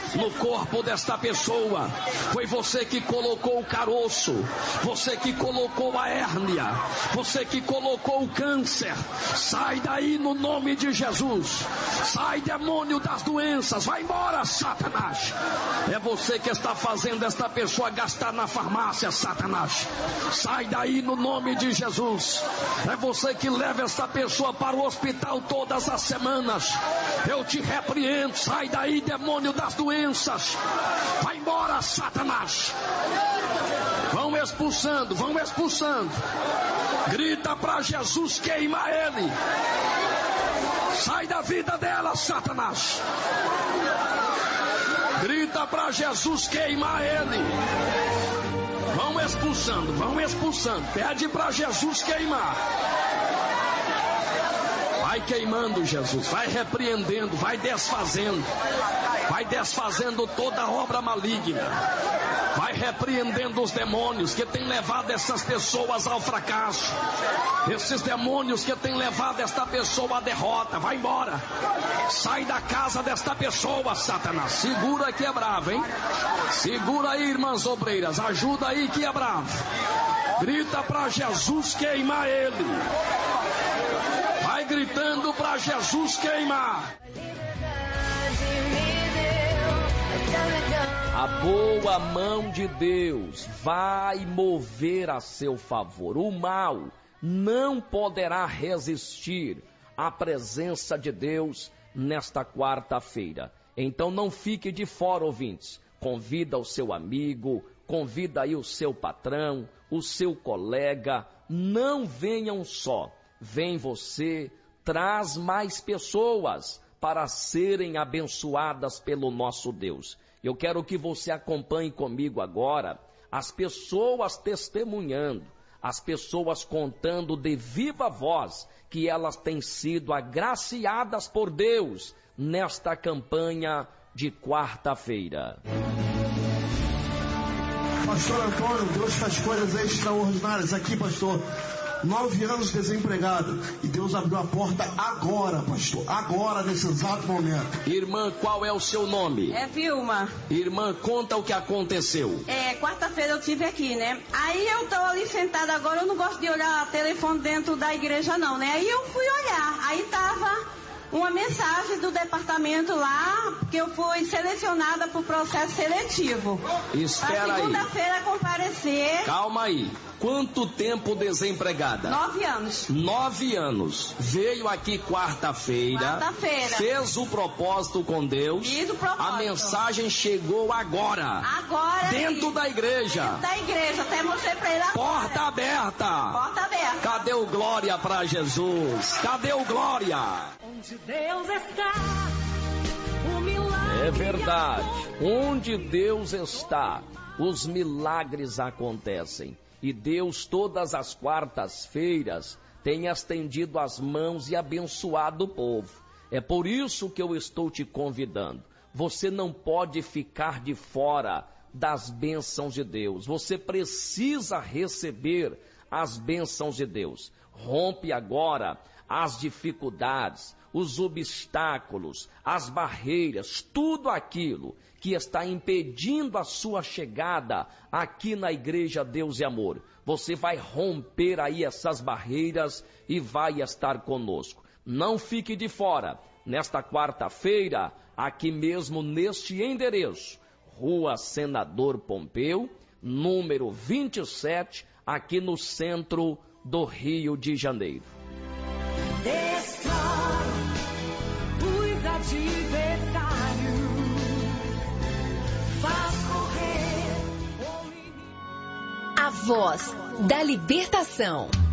no corpo desta pessoa. Foi você que colocou o caroço, você que colocou a hérnia, você que colocou o câncer. Sai daí no nome de Jesus. Sai, demônio das doenças, vai embora, Satanás. É você que está fazendo esta pessoa gastar na farmácia, Satanás. Sai daí no nome de Jesus. É você que leva esta pessoa para o hospital todas as semanas. Eu te repreendo. Sai daí, demônio das doenças. Vai embora, Satanás. Vão expulsando, vão expulsando. Grita para Jesus, queima ele. Sai da vida dela, Satanás. Grita para Jesus, queima ele. Vão expulsando, vão expulsando. Pede para Jesus queimar. Vai queimando, Jesus, vai repreendendo, vai desfazendo toda obra maligna, vai repreendendo os demônios que têm levado essas pessoas ao fracasso, esses demônios que têm levado esta pessoa à derrota. Vai embora, sai da casa desta pessoa, Satanás. Segura que é bravo, hein? Segura aí, irmãs obreiras, ajuda aí que é bravo. Grita para Jesus queimar ele. Vai gritando para Jesus queimar. A boa mão de Deus vai mover a seu favor. O mal não poderá resistir à presença de Deus nesta quarta-feira. Então não fique de fora, ouvintes. Convida o seu amigo, convida aí o seu patrão, o seu colega. Não venham só. Vem você, traz mais pessoas para serem abençoadas pelo nosso Deus. Eu quero que você acompanhe comigo agora as pessoas testemunhando, as pessoas contando de viva voz que elas têm sido agraciadas por Deus nesta campanha de quarta-feira. Pastor Antônio, Deus faz coisas extraordinárias aqui, pastor. 9 anos desempregado, e Deus abriu a porta agora, pastor, agora, nesse exato momento. Irmã, qual é o seu nome? É Vilma. Irmã, conta o que aconteceu. Quarta-feira eu tive aqui, né? Aí eu tô ali sentada agora, eu não gosto de olhar telefone dentro da igreja não, né? Aí eu fui olhar, aí tava uma mensagem do departamento lá, que eu fui selecionada para o processo seletivo. Espera aí. Segunda-feira comparecer. Calma aí. Quanto tempo desempregada? 9 anos. 9 anos. Veio aqui quarta-feira. Fez o propósito com Deus. Fiz o propósito. A mensagem chegou agora. Agora. Dentro da igreja. Dentro da igreja. Até mostrei pra ele agora. Porta aberta. Porta aberta. Cadê o glória pra Jesus? Cadê o glória? Onde Deus está, o milagre. É verdade. Onde Deus está, os milagres acontecem. E Deus, todas as quartas-feiras, tem estendido as mãos e abençoado o povo. É por isso que eu estou te convidando. Você não pode ficar de fora das bênçãos de Deus. Você precisa receber as bênçãos de Deus. Rompe agora as dificuldades, os obstáculos, as barreiras, tudo aquilo que está impedindo a sua chegada aqui na Igreja Deus e Amor. Você vai romper aí essas barreiras e vai estar conosco. Não fique de fora. Nesta quarta-feira, aqui mesmo neste endereço, Rua Senador Pompeu, número 27, aqui no centro do Rio de Janeiro. Os adversários, faz correr. A voz da libertação.